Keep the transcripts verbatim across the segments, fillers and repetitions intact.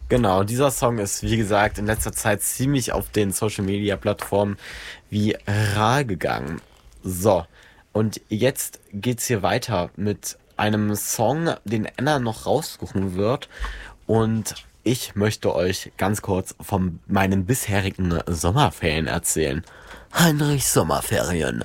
Genau, dieser Song ist, wie gesagt, in letzter Zeit ziemlich auf den Social-Media-Plattformen viral gegangen. So, und jetzt geht's hier weiter mit einem Song, den Anna noch raussuchen wird. Und ich möchte euch ganz kurz von meinen bisherigen Sommerferien erzählen. Heinrichs Sommerferien.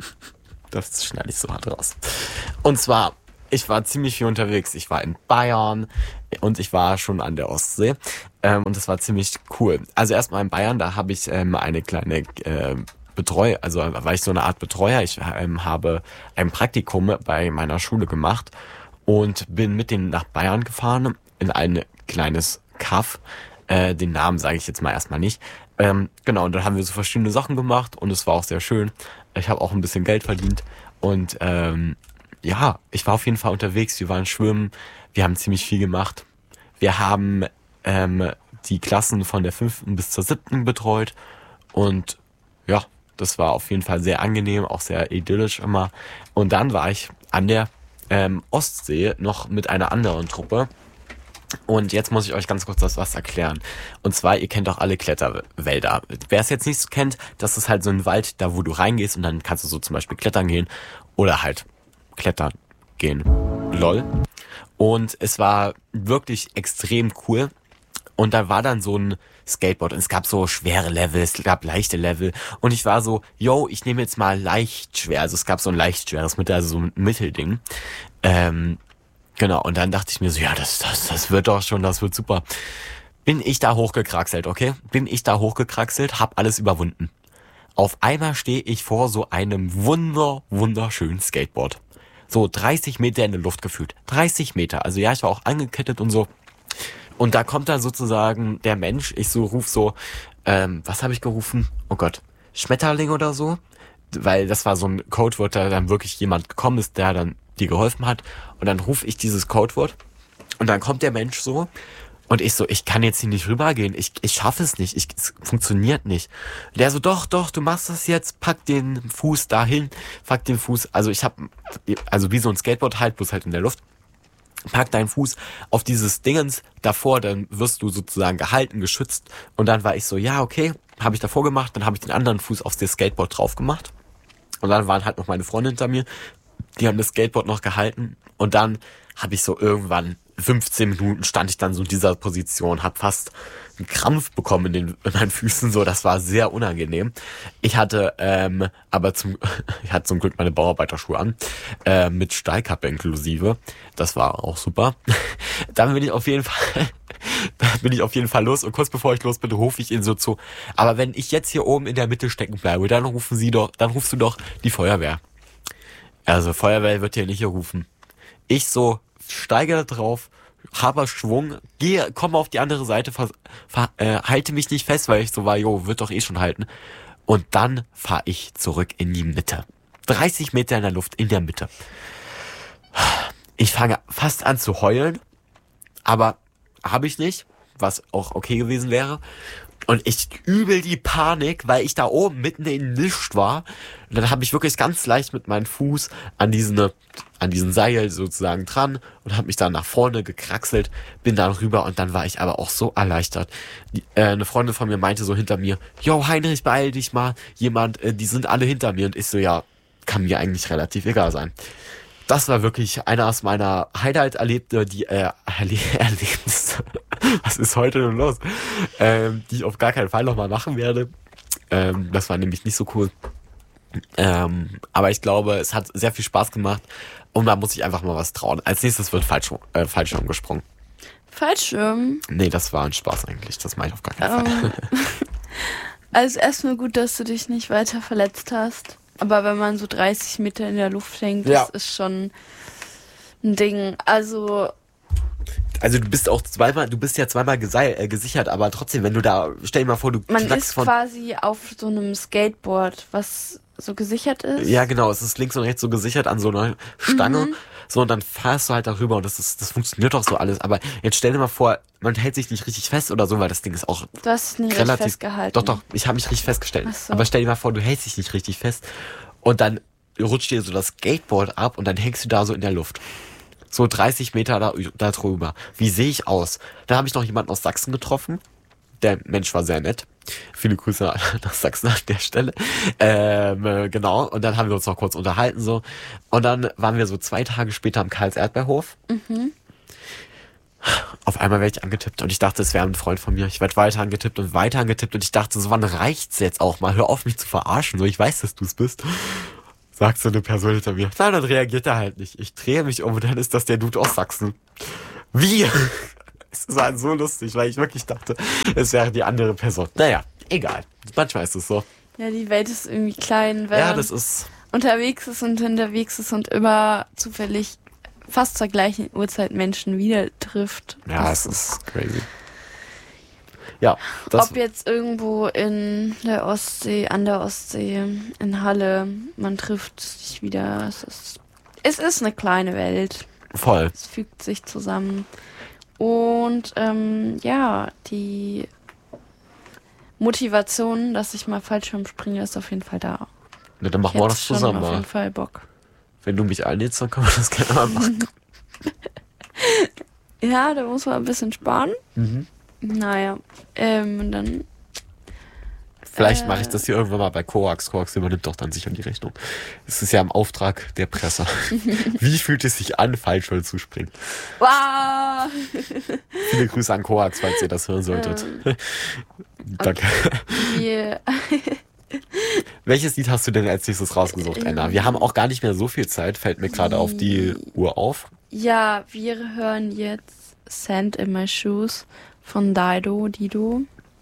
Das schneide ich so hart raus. Und zwar, ich war ziemlich viel unterwegs. Ich war in Bayern und ich war schon an der Ostsee. Ähm, und das war ziemlich cool. Also erstmal in Bayern, da habe ich ähm, eine kleine äh, Betreuer, also war ich so eine Art Betreuer. Ich ähm, habe ein Praktikum bei meiner Schule gemacht und bin mit denen nach Bayern gefahren in ein kleines Kaff. Äh, den Namen sage ich jetzt mal erstmal nicht. Ähm, genau, und dann haben wir so verschiedene Sachen gemacht und es war auch sehr schön. Ich habe auch ein bisschen Geld verdient und ähm, ja, ich war auf jeden Fall unterwegs. Wir waren schwimmen, wir haben ziemlich viel gemacht. Wir haben ähm, die Klassen von der fünften bis zur siebten betreut und ja, das war auf jeden Fall sehr angenehm, auch sehr idyllisch immer. Und dann war ich an der ähm, Ostsee noch mit einer anderen Truppe. Und jetzt muss ich euch ganz kurz das was erklären. Und zwar, ihr kennt auch alle Kletterwälder. Wer es jetzt nicht so kennt, das ist halt so ein Wald, da wo du reingehst und dann kannst du so zum Beispiel klettern gehen oder halt klettern gehen. Lol. Und es war wirklich extrem cool. Und da war dann so ein Skateboard und es gab so schwere Level, es gab leichte Level und ich war so, yo, ich nehme jetzt mal leicht schwer. Also es gab so ein leicht schweres Mittel, also so ein Mittelding. Ähm, genau, und dann dachte ich mir so, ja, das, das, das wird doch schon, das wird super. Bin ich da hochgekraxelt, okay? Bin ich da hochgekraxelt, hab alles überwunden. Auf einmal stehe ich vor so einem wunder, wunderschönen Skateboard. So dreißig Meter in der Luft gefühlt. dreißig Meter. Also ja, ich war auch angekettet und so. Und da kommt dann sozusagen der Mensch, ich so ruf so, ähm, was habe ich gerufen? Oh Gott, Schmetterling oder so? Weil das war so ein Codewort, da dann wirklich jemand gekommen ist, der dann dir geholfen hat. Und dann rufe ich dieses Codewort und dann kommt der Mensch so und ich so, ich kann jetzt hier nicht rübergehen, ich, ich schaffe es nicht, ich, es funktioniert nicht. Der so, doch, doch, du machst das jetzt, pack den Fuß dahin, pack den Fuß, also ich habe, also wie so ein Skateboard halt, bloß halt in der Luft. Pack deinen Fuß auf dieses Dingens davor, dann wirst du sozusagen gehalten, geschützt. Und dann war ich so, ja, okay, habe ich davor gemacht. Dann habe ich den anderen Fuß auf das Skateboard drauf gemacht. Und dann waren halt noch meine Freunde hinter mir. Die haben das Skateboard noch gehalten. Und dann habe ich so irgendwann fünfzehn Minuten stand ich dann so in dieser Position, habe fast einen Krampf bekommen in, den, in meinen Füßen, so, das war sehr unangenehm. Ich hatte ähm, aber zum, ich hatte zum Glück meine Bauarbeiterschuhe an, äh, mit Stahlkappe inklusive, das war auch super. Dann bin ich auf jeden Fall, dann bin ich auf jeden Fall los und kurz bevor ich los bin, rufe ich ihn so zu, aber wenn ich jetzt hier oben in der Mitte stecken bleibe, dann rufen sie doch, dann rufst du doch die Feuerwehr. Also Feuerwehr wird hier nicht hier rufen. Ich so, steige da drauf, habe Schwung, gehe, komme auf die andere Seite, ver, ver, äh, halte mich nicht fest, weil ich so war, jo, wird doch eh schon halten. Und dann fahre ich zurück in die Mitte. dreißig Meter in der Luft, in der Mitte. Ich fange fast an zu heulen, aber habe ich nicht, was auch okay gewesen wäre. Und ich übel die Panik, weil ich da oben mitten in nichts war. Und dann habe ich wirklich ganz leicht mit meinem Fuß an diesen, an diesen Seil sozusagen dran und habe mich dann nach vorne gekraxelt, bin dann rüber und dann war ich aber auch so erleichtert. Die, äh, eine Freundin von mir meinte so hinter mir, yo Heinrich, beeil dich mal, jemand, äh, die sind alle hinter mir. Und ich so, ja, kann mir eigentlich relativ egal sein. Das war wirklich einer aus meiner Highlight-Erlebte, die äh, Erle- Erlebnisse. Was ist heute denn los? Ähm, die ich auf gar keinen Fall nochmal machen werde. Ähm, das war nämlich nicht so cool. Ähm, aber ich glaube, es hat sehr viel Spaß gemacht und da muss ich einfach mal was trauen. Als nächstes wird Fallschirm, äh, Fallschirm gesprungen. Fallschirm? Nee, das war ein Spaß eigentlich. Das mache ich auf gar keinen um, Fall. Also erstmal gut, dass du dich nicht weiter verletzt hast. Aber wenn man so dreißig Meter in der Luft hängt, ja. Das ist schon ein Ding. Also Also du bist auch zweimal, du bist ja zweimal gesei- äh, gesichert, aber trotzdem, wenn du da, stell dir mal vor, du man knackst ist von... quasi auf so einem Skateboard, was so gesichert ist. Ja, genau, es ist links und rechts so gesichert an so einer Stange. Mhm. So, und dann fährst du halt darüber und das ist, das funktioniert doch so alles. Aber jetzt stell dir mal vor, man hält sich nicht richtig fest oder so, weil das Ding ist auch du hast nie relativ richtig festgehalten. Doch, doch, ich habe mich richtig festgestellt. Ach so. Aber stell dir mal vor, du hältst dich nicht richtig fest und dann rutscht dir so das Skateboard ab und dann hängst du da so in der Luft. So dreißig Meter da, da drüber. Wie sehe ich aus? Dann habe ich noch jemanden aus Sachsen getroffen. Der Mensch war sehr nett. Viele Grüße nach Sachsen an der Stelle. Ähm, äh, genau. Und dann haben wir uns noch kurz unterhalten so. Und dann waren wir so zwei Tage später am Karls-Erdbeerhof. Mhm. Auf einmal werde ich angetippt und ich dachte, es wäre ein Freund von mir. Ich werde weiter angetippt und weiter angetippt und ich dachte, so wann reicht's jetzt auch mal? Hör auf, mich zu verarschen. So, ich weiß, dass du es bist. Sagt so eine Person hinter mir. Nein, dann reagiert er halt nicht. Ich drehe mich um und dann ist das der Dude aus Sachsen. Wie? Es war so lustig, weil ich wirklich dachte, es wäre die andere Person. Naja, egal. Manchmal ist es so. Ja, die Welt ist irgendwie klein, wenn ja, das ist unterwegs ist und unterwegs ist und immer zufällig fast zur gleichen Uhrzeit Menschen wieder trifft. Ja, es ist crazy. Ja, das ob jetzt irgendwo in der Ostsee, an der Ostsee, in Halle, man trifft sich wieder. Es ist, es ist eine kleine Welt. Voll. Es fügt sich zusammen. Und ähm, ja, die Motivation, dass ich mal Fallschirm springe, ist auf jeden Fall da. Na, dann machen wir das zusammen mal. Auf jeden Fall Bock. Wenn du mich einlädst, dann können wir das gerne mal machen. Ja, da muss man ein bisschen sparen. Mhm. Naja, ähm, dann... Vielleicht äh, mache ich das hier irgendwann mal bei Koax. Koax übernimmt doch dann sicher die Rechnung. Es ist ja im Auftrag der Presse. Wie fühlt es sich an, Fallschirm zu springen? Wow! Viele Grüße an Koax, falls ihr das hören solltet. Ähm, Danke. Okay. Welches Lied hast du denn als nächstes rausgesucht, Anna? Wir haben auch gar nicht mehr so viel Zeit, fällt mir gerade auf die Uhr auf. Ja, wir hören jetzt Sand in My Shoes von Dido, Dido.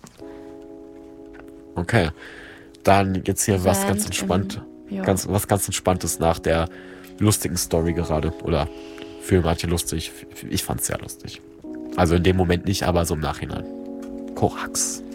Okay, dann jetzt hier Sand was ganz entspannt, im, ja. ganz, was ganz Entspanntes nach der lustigen Story gerade. Oder für manche lustig. Ich fand's sehr lustig. Also in dem Moment nicht, aber so im Nachhinein. Korax.